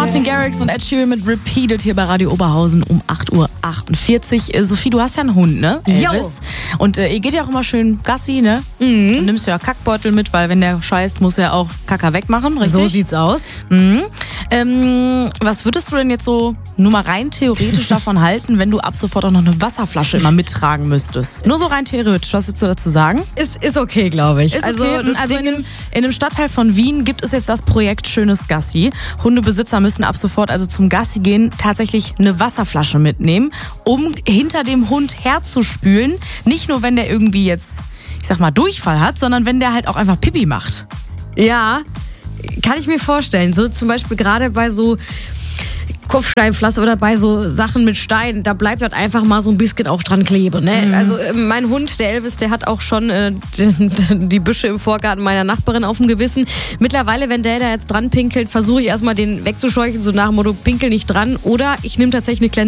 Martin Garrix und Ed Sheeran mit Repeated hier bei Radio Oberhausen um 8:48 Uhr. Sophie, du hast ja einen Hund, ne? Elvis. Und ihr geht ja auch immer schön Gassi, ne? Mhm. Und nimmst ja Kackbeutel mit, weil wenn der scheißt, muss er auch Kacker wegmachen, richtig? So sieht's aus. Mhm. Was würdest du denn jetzt so nur mal rein theoretisch davon halten, wenn du ab sofort auch noch eine Wasserflasche immer mittragen müsstest? Nur so rein theoretisch, was würdest du dazu sagen? Ist okay, glaube ich. Ist okay. Also in einem Stadtteil von Wien gibt es jetzt das Projekt Schönes Gassi. Hundebesitzer müssen ab sofort also zum Gassi gehen tatsächlich eine Wasserflasche mitnehmen, um hinter dem Hund herzuspülen. Nicht nur, wenn der irgendwie jetzt, ich sag mal, Durchfall hat, sondern wenn der halt auch einfach Pipi macht. Ja, kann ich mir vorstellen. So zum Beispiel gerade bei so Kopfsteinpflaster oder bei so Sachen mit Stein, da bleibt halt einfach mal so ein bisschen auch dran kleben. Ne? Mhm. Also mein Hund, der Elvis, der hat auch schon die Büsche im Vorgarten meiner Nachbarin auf dem Gewissen. Mittlerweile, wenn der da jetzt dran pinkelt, versuche ich erstmal den wegzuscheuchen, so nach dem Motto, pinkel nicht dran. Oder ich nehme tatsächlich eine kleine